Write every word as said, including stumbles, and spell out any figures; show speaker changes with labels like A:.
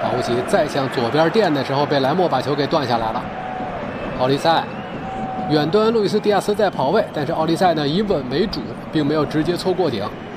A: 保护旗再向左边垫的时候，被莱莫把球给断下来了。奥利塞，远端路易斯·迪亚斯在跑位，但是奥利塞呢以稳为主，并没有直接搓过顶。